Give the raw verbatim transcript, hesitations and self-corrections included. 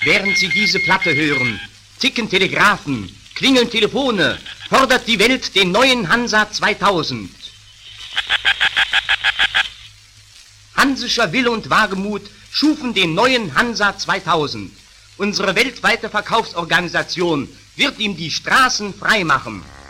Während Sie diese Platte hören, ticken Telegraphen, klingeln Telefone, fordert die Welt den neuen Hansa zweitausend. Hansischer Wille und Wagemut schufen den neuen Hansa zweitausend. Unsere weltweite Verkaufsorganisation wird ihm die Straßen freimachen.